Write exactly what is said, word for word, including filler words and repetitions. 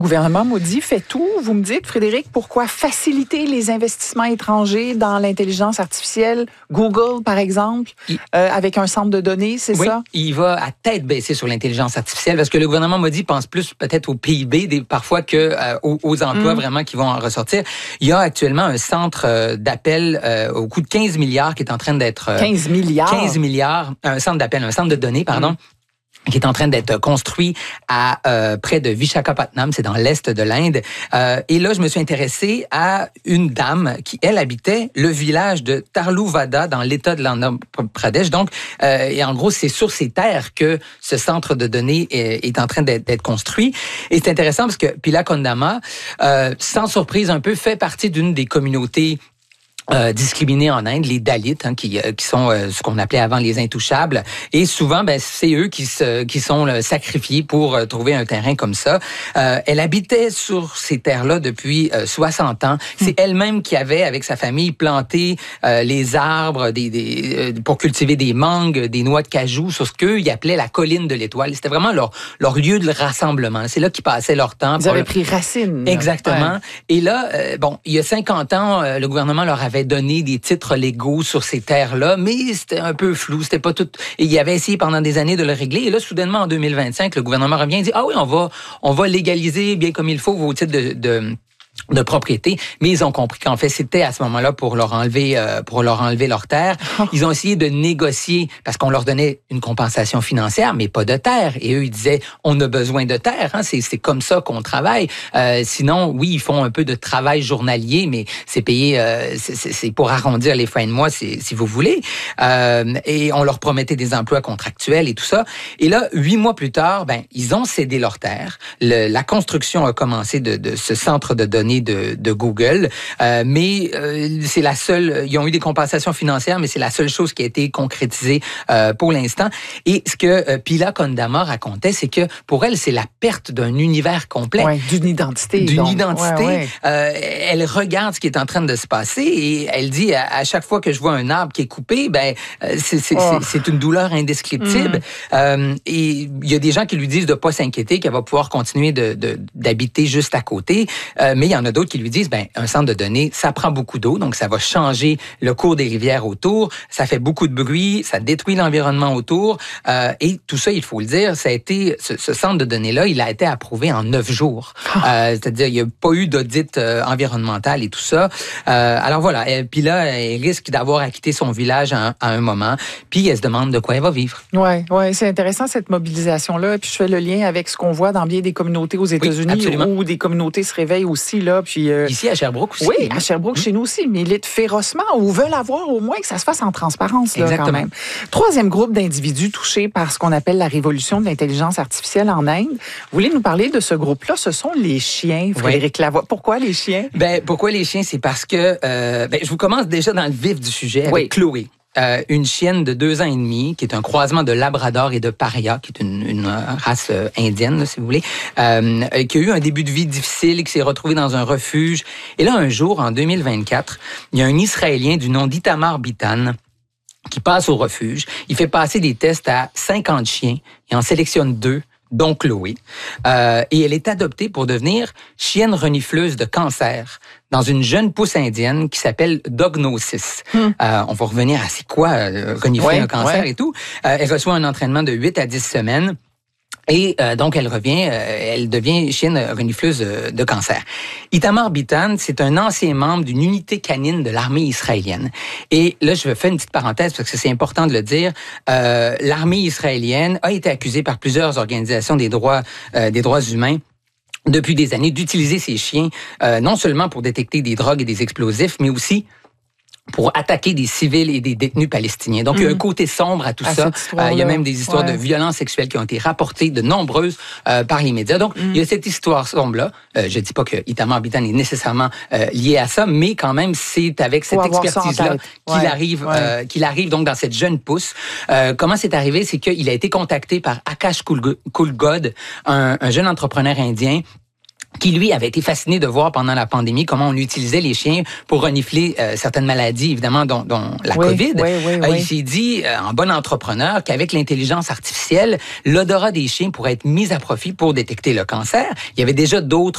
Le gouvernement maudit fait tout. Vous me dites, Frédéric, pourquoi faciliter les investissements étrangers dans l'intelligence artificielle? Google, par exemple, il, euh, avec un centre de données, c'est oui, ça? Il va à tête baissée sur l'intelligence artificielle parce que le gouvernement maudit pense plus peut-être au P I B des, parfois que euh, aux, aux emplois mmh. vraiment qui vont en ressortir. Il y a actuellement un centre euh, d'appel euh, au coût de quinze milliards qui est en train d'être... Euh, quinze milliards? quinze milliards, un centre d'appel, un centre de données, pardon. Mmh. qui est en train d'être construit à euh, près de Vishakhapatnam, c'est dans l'est de l'Inde. Euh, et là, je me suis intéressé à une dame qui, elle, habitait le village de Tarluvada dans l'État de l'Andhra Pradesh. Donc, euh, et en gros, c'est sur ces terres que ce centre de données est, est en train d'être, d'être construit. Et c'est intéressant parce que Pila Kondama, euh, sans surprise un peu, fait partie d'une des communautés Euh, discriminés en Inde, les Dalits, hein, qui, euh, qui sont euh, ce qu'on appelait avant les intouchables. Et souvent, ben, c'est eux qui, se, qui sont là, sacrifiés pour euh, trouver un terrain comme ça. Euh, elle habitait sur ces terres-là depuis euh, soixante ans. C'est mmh. elle-même qui avait, avec sa famille, planté euh, les arbres des, des, euh, pour cultiver des mangues, des noix de cajou sur ce qu'eux appelaient la colline de l'Étoile. C'était vraiment leur, leur lieu de rassemblement. C'est là qu'ils passaient leur temps. Ils avaient le... pris racine. Exactement. Ouais. Et là, euh, bon, il y a cinquante ans, euh, le gouvernement leur avait donné des titres légaux sur ces terres-là, mais c'était un peu flou, c'était pas tout... Et il avait essayé pendant des années de le régler, et là, soudainement, en deux mille vingt-cinq, le gouvernement revient et dit « Ah oui, on va, on va légaliser bien comme il faut vos titres de... de de propriété, mais ils ont compris qu'en fait, c'était à ce moment-là pour leur enlever euh, pour leur enlever leurs terres. Oh. Ils ont essayé de négocier parce qu'on leur donnait une compensation financière, mais pas de terre. Et eux, ils disaient, on a besoin de terre. Hein? C'est, c'est comme ça qu'on travaille. Euh, sinon, oui, ils font un peu de travail journalier, mais c'est payé, euh, c'est, c'est pour arrondir les fins de mois, c'est, si vous voulez. Euh, et on leur promettait des emplois contractuels et tout ça. Et là, huit mois plus tard, ben, ils ont cédé leurs terres. Le, la construction a commencé de, de ce centre de données De, de Google, euh, mais euh, c'est la seule. Ils ont eu des compensations financières, mais c'est la seule chose qui a été concrétisée euh, pour l'instant. Et ce que euh, Pila Kondama racontait, c'est que pour elle, c'est la perte d'un univers complet, ouais, d'une identité, d'une donc. identité. Ouais, ouais. Euh, elle regarde ce qui est en train de se passer et elle dit à, à chaque fois que je vois un arbre qui est coupé, ben c'est, c'est, oh. c'est, c'est une douleur indescriptible. Mm. Euh, et il y a des gens qui lui disent de pas s'inquiéter, qu'elle va pouvoir continuer de, de d'habiter juste à côté, euh, mais il y en a d'autres qui lui disent, ben, un centre de données, ça prend beaucoup d'eau, donc ça va changer le cours des rivières autour, ça fait beaucoup de bruit, ça détruit l'environnement autour, euh, et tout ça, il faut le dire, ça a été, ce, ce centre de données-là, il a été approuvé en neuf jours. Oh. Euh, c'est-à-dire, il n'y a pas eu d'audit euh, environnemental et tout ça. Euh, alors voilà, et puis là, elle risque d'avoir à quitter son village à un, à un moment, puis elle se demande de quoi elle va vivre. Oui, ouais, c'est intéressant cette mobilisation-là, puis je fais le lien avec ce qu'on voit dans bien des communautés aux États-Unis, oui, où des communautés se réveillent aussi, là, puis... Euh, Ici, à Sherbrooke aussi. Oui, à Sherbrooke, mmh. chez nous aussi, militent férocement ou veulent avoir au moins que ça se fasse en transparence, là, quand même. Troisième groupe d'individus touchés par ce qu'on appelle la révolution de l'intelligence artificielle en Inde. Vous voulez nous parler de ce groupe-là? Ce sont les chiens, Frédéric oui. Lavoie. Pourquoi les chiens? Ben, pourquoi les chiens? C'est parce que, euh, ben, je vous commence déjà dans le vif du sujet avec oui. Chloé. Euh, une chienne de deux ans et demi, qui est un croisement de Labrador et de Paria, qui est une, une race euh, indienne, là, si vous voulez, euh, qui a eu un début de vie difficile, qui s'est retrouvé dans un refuge. Et là, un jour, en deux mille vingt-quatre, il y a un Israélien du nom d'Itamar Bitan qui passe au refuge. Il fait passer des tests à cinquante chiens et en sélectionne deux, dont Chloé. Euh, et elle est adoptée pour devenir chienne renifleuse de cancer dans une jeune pousse indienne qui s'appelle Dognosis. Hum. Euh, on va revenir à c'est quoi euh, renifler ouais, un cancer ouais. et tout. Euh, elle reçoit un entraînement de huit à dix semaines. Et euh, donc, elle revient, euh, elle devient chienne renifleuse euh, de cancer. Itamar Bitan, c'est un ancien membre d'une unité canine de l'armée israélienne. Et là, je vais faire une petite parenthèse parce que c'est important de le dire. Euh, l'armée israélienne a été accusée par plusieurs organisations des droits, euh, des droits humains depuis des années d'utiliser ces chiens, euh, non seulement pour détecter des drogues et des explosifs, mais aussi pour attaquer des civils et des détenus palestiniens. Donc, mmh. il y a un côté sombre à tout à ça. Euh, il y a même des histoires ouais. de violences sexuelles qui ont été rapportées, de nombreuses, euh, par les médias. Donc, mmh. il y a cette histoire sombre-là. Euh, je dis pas que Itamar Bitan est nécessairement euh, lié à ça, mais quand même, c'est avec cette expertise-là qu'il ouais. arrive, ouais. Euh, qu'il arrive donc dans cette jeune pousse. Euh, comment c'est arrivé? C'est qu'il a été contacté par Akash Kulgod, un, un jeune entrepreneur indien, qui, lui, avait été fasciné de voir pendant la pandémie comment on utilisait les chiens pour renifler euh, certaines maladies, évidemment, dont, dont la oui, COVID. Oui, oui, euh, oui. Il s'est dit, euh, en bon entrepreneur, qu'avec l'intelligence artificielle, l'odorat des chiens pourrait être mis à profit pour détecter le cancer. Il y avait déjà d'autres